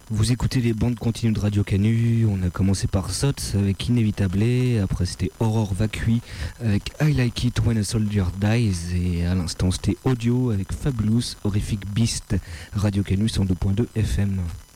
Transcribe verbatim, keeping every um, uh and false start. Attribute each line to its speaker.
Speaker 1: Vous écoutez les bandes continues de Radio Canu. On a commencé par Sots avec Inévitable. Après, c'était Aurore Vacui avec I Like It When a Soldier Dies. Et à l'instant, c'était Audio avec Fabulous Horrific Beast. Radio Canu cent deux point deux F M.